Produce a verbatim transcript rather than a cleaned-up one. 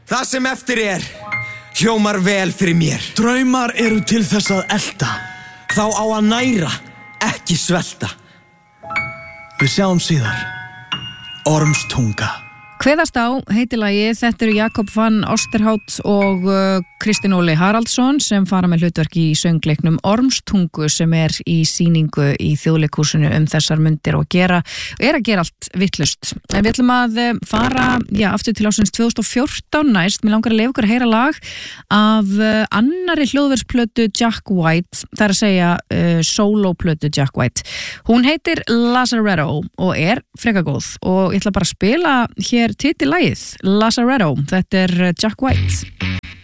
Það sem eftir er hljómar vel fyrir mér. Draumar eru til þess að elta. Þá á að næra, ekki svelta. Við sjáum síðar. Ormstunga. Kveðast á heiti lagið, þetta eru Jakob van Osterhout og uh, Kristinn Óli Haraldsson sem fara með hlutverk í söngleiknum Ormstungu sem er í sýningu í Þjóðleikhúsinu um þessar mundir og gera, er að gera allt vitlaust. En við ætlum að fara já, aftur til ásins tvö þúsund og fjórtán næst, mér langar að leyfa ykkur að heyra lag af uh, annari hljóðversplötu Jack White, það er að segja uh, soloplötu Jack White. Hún heitir Lazaretto og er freka góð og ég ætla bara að spila hér titillagið Lazaretto, þetta er Jack White.